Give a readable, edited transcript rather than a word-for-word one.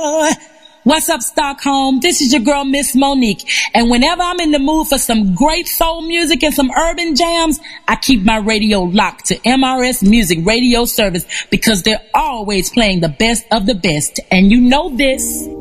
What's up, Stockholm? This is your girl, Miss Monique. And whenever I'm in the mood for some great soul music and some urban jams, I keep my radio locked to MRS Music Radio Service because they're always playing the best of the best. And you know this.